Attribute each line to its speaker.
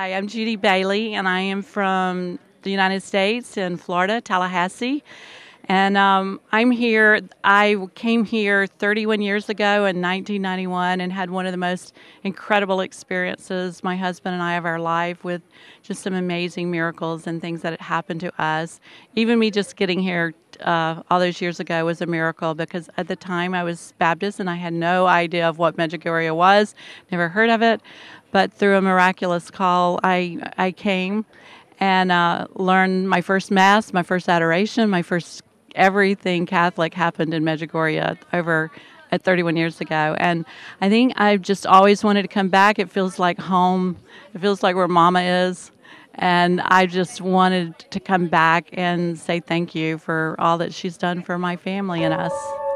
Speaker 1: Hi, I'm Judy Bailey, and I am from the United States in Florida, Tallahassee. And I'm here. I came here 31 years ago in 1991 and had one of the most incredible experiences my husband and I of our life, with just some amazing miracles and things that had happened to us. Even me just getting here all those years ago was a miracle, because at the time I was Baptist and I had no idea of what Medjugorje was, never heard of it. But through a miraculous call, I came and learned my first Mass, my first adoration, my first everything Catholic happened in Medjugorje over at 31 years ago. And I think I've just always wanted to come back. It feels like home. It feels like where Mama is. And I just wanted to come back and say thank you for all that she's done for my family and us.